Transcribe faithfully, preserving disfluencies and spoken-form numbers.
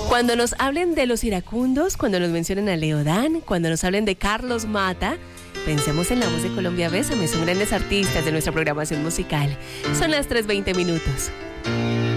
Cuando nos hablen de los iracundos, cuando nos mencionen a Leodán, cuando nos hablen de Carlos Mata, pensemos en La Voz de Colombia Bésame. Son grandes artistas de nuestra programación musical. Son las tres veinte minutos.